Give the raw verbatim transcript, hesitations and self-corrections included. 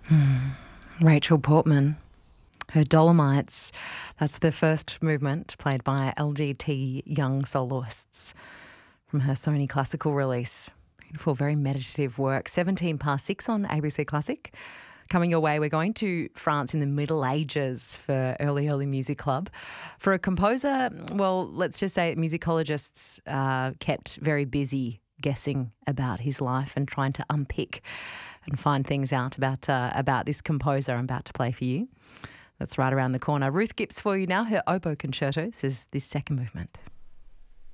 Rachel Portman, her Dolomites. That's the first movement played by L G T young soloists from her Sony classical release. Beautiful, very meditative work. seventeen past six on A B C Classic. Coming your way, we're going to France in the Middle Ages for Early Early Music Club. For a composer, well, let's just say musicologists uh, kept very busy guessing about his life and trying to unpick and find things out about uh, about this composer I'm about to play for you. That's right around the corner. Ruth Gibbs for you now, her oboe concerto. This is this second movement.